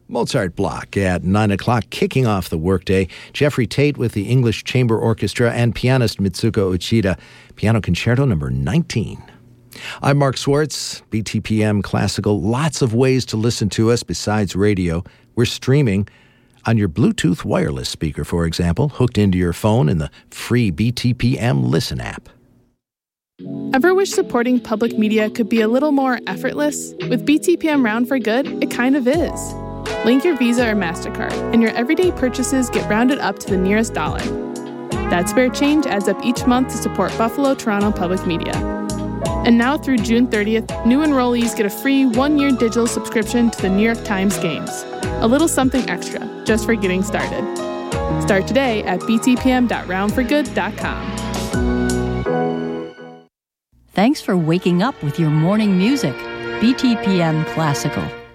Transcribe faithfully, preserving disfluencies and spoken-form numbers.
Mozart block at nine o'clock, kicking off the workday. Jeffrey Tate with the English Chamber Orchestra and pianist Mitsuko Uchida, Piano Concerto number nineteen. I'm Mark Swartz, B T P M Classical. Lots of ways to listen to us besides radio. We're streaming on your Bluetooth wireless speaker, for example, hooked into your phone in the free B T P M Listen app. Ever wish supporting public media could be a little more effortless? With B T P M Round for Good, it kind of is. Link your Visa or MasterCard, and your everyday purchases get rounded up to the nearest dollar. That spare change adds up each month to support Buffalo Toronto Public Media. And now through June thirtieth, new enrollees get a free one-year digital subscription to the New York Times Games. A little something extra, just for getting started. Start today at b t p m dot round for good dot com. Thanks for waking up with your morning music. B T P M Classical.